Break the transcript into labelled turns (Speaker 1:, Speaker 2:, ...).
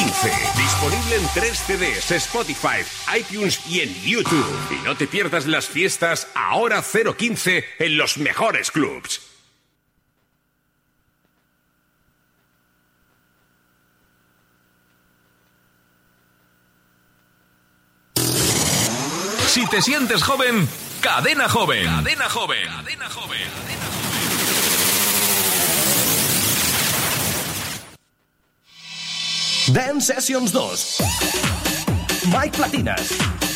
Speaker 1: 015. Disponible en 3 CDs, Spotify, iTunes y en YouTube. Y no te pierdas las fiestas Ahora 015 en los mejores clubs.
Speaker 2: Si te sientes joven, Cadena Joven. Cadena Joven. Cadena Joven.
Speaker 3: Dance Sessions 2. Mike Platinas.